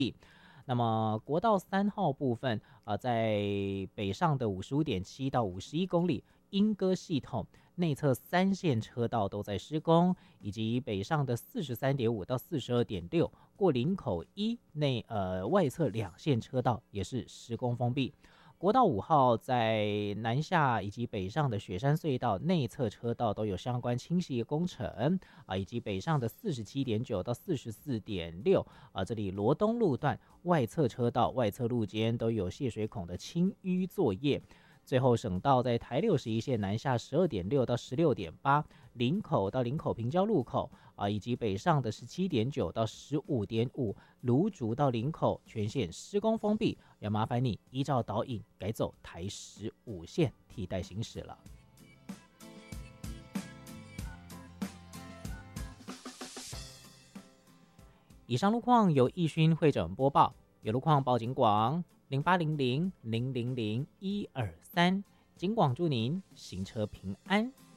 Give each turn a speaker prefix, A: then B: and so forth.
A: 那么国道3号部分，在北上的55.7到51公里，莺歌系统内侧3线车道都在施工，以及北上的43.5到42.6过林口外侧2线车道也是施工封闭。国道5号在南下以及北上的雪山隧道内侧车道都有相关清晰工程以及北上的47.9到44.6这里罗东路段外侧车道外侧路肩都有泄水孔的清淤作业。最后省道在台61线南下12.6到16.8，林口到林口平交路口以及北上的17.9到15.5，芦竹到林口全线施工封闭，要麻烦你依照导引改走台15线替代行驶了。以上路况由义勋会诊播报，有路况报警广0800000123，警广祝您行车平安。